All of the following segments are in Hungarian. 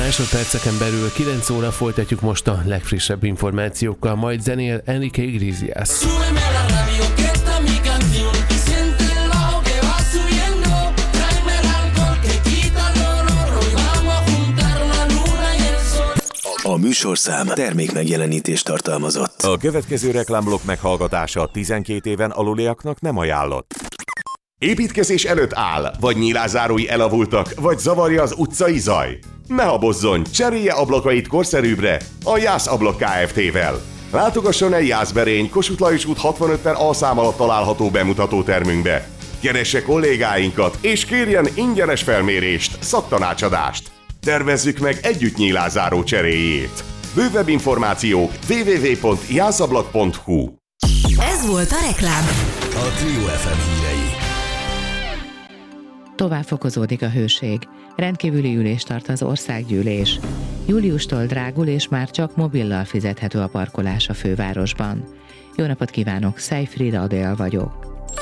Másodperceken belül 9 óra, folytatjuk most a legfrissebb információkkal, majd zenél Enrique Iglesias. A műsorszám termékmegjelenítést tartalmazott. A következő reklámblokk meghallgatása 12 éven aluliaknak nem ajánlott. Építkezés előtt áll, vagy nyílászárói elavultak, vagy zavarja az utcai zaj? Ne habozzon, cserélje ablakait korszerűbbre a Jász Ablak Kft-vel. Látogasson el Jászberény, Kossuth Lajos út 65-en szám alatt található bemutató termünkbe. Keresse kollégáinkat, és kérjen ingyenes felmérést, szaktanácsadást. Tervezzük meg együtt nyílászáró cseréjét. Bővebb információk www.jászablak.hu. Ez volt a reklám. A Trio FM hírei. Tovább fokozódik a hőség. Rendkívüli ülést tart az országgyűlés. Júliustól drágul, és már csak mobillal fizethető a parkolás a fővárosban. Jó napot kívánok, Szejfrida Adél vagyok.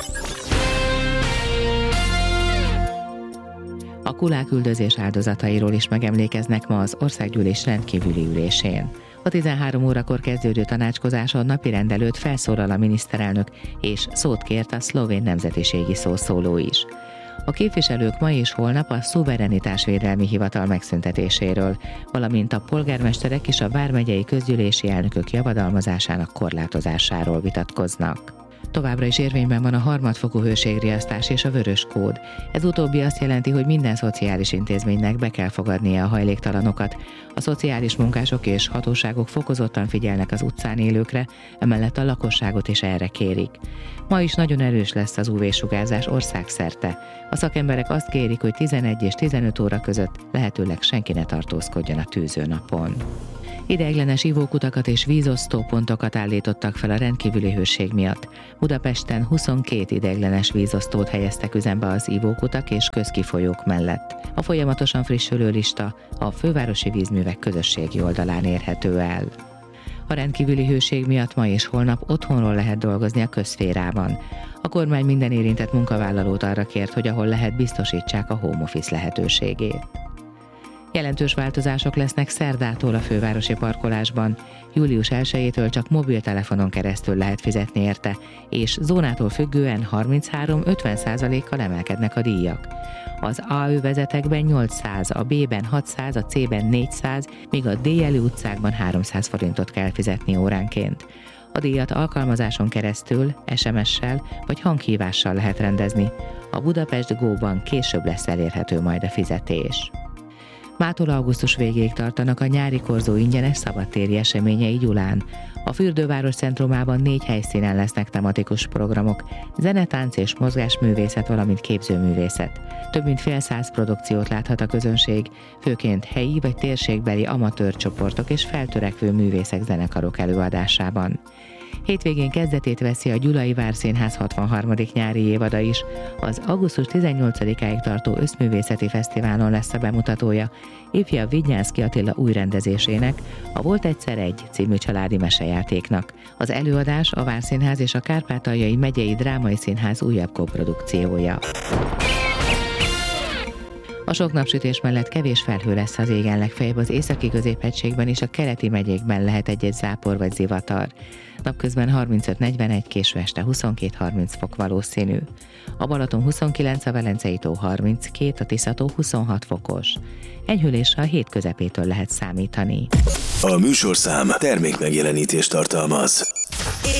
A kulák üldözés áldozatairól is megemlékeznek ma az országgyűlés rendkívüli ülésén. A 13 órakor kezdődő tanácskozáson napirend előtt felszólal a miniszterelnök, és szót kért a szlovén nemzetiségi szószóló is. A képviselők ma és holnap a szuverenitásvédelmi hivatal megszüntetéséről, valamint a polgármesterek és a vármegyei közgyűlési elnökök javadalmazásának korlátozásáról vitatkoznak. Továbbra is érvényben van a harmadfokú hőségriasztás és a vörös kód. Ez utóbbi azt jelenti, hogy minden szociális intézménynek be kell fogadnia a hajléktalanokat. A szociális munkások és hatóságok fokozottan figyelnek az utcán élőkre, emellett a lakosságot is erre kérik. Ma is nagyon erős lesz az UV-sugárzás országszerte. A szakemberek azt kérik, hogy 11 és 15 óra között lehetőleg senki ne tartózkodjon a tűzőnapon. Ideiglenes ivókutakat és vízosztópontokat állítottak fel a rendkívüli hőség miatt. Budapesten 22 ideiglenes vízosztót helyeztek üzembe az ivókutak és közkifolyók mellett. A folyamatosan frissülő lista a Fővárosi Vízművek közösségi oldalán érhető el. A rendkívüli hőség miatt ma és holnap otthonról lehet dolgozni a közszférában. A kormány minden érintett munkavállalót arra kért, hogy ahol lehet, biztosítsák a home office lehetőségét. Jelentős változások lesznek szerdától a fővárosi parkolásban. Július 1-től csak mobiltelefonon keresztül lehet fizetni érte, és zónától függően 33-50%-kal emelkednek a díjak. Az A övezetekben 800, a B-ben 600, a C-ben 400, míg a D-jelű utcákban 300 forintot kell fizetni óránként. A díjat alkalmazáson keresztül, SMS-sel vagy hanghívással lehet rendezni. A Budapest Go-ban később lesz elérhető majd a fizetés. Mától augusztus végéig tartanak a nyári korzó ingyenes szabadtéri eseményei Gyulán. A fürdőváros centrumában 4 helyszínen lesznek tematikus programok, zene, tánc és mozgásművészet, valamint képzőművészet. Több mint fél száz produkciót láthat a közönség, főként helyi vagy térségbeli amatőr csoportok és feltörekvő művészek, zenekarok előadásában. Hétvégén kezdetét veszi a Gyulai Várszínház 63. nyári évada is. Az augusztus 18-áig tartó Összművészeti Fesztiválon lesz a bemutatója ifjabb Vidnyánszky Attila új rendezésének, a Volt egyszer egy című családi mesejátéknak. Az előadás a Várszínház és a Kárpátaljai Megyei Drámai Színház újabb koprodukciója. A sok napsütés mellett kevés felhő lesz az égen, legfeljebb az északi középhegységben és a keleti megyékben lehet egy-egy zápor vagy zivatar. Napközben 35-41, késő este 22-30 fok valószínű. A Balaton 29, a Velencei tó 32, a Tiszató 26 fokos. Enyhülésre a hét közepétől lehet számítani. A műsorszám termékmegjelenítést tartalmaz.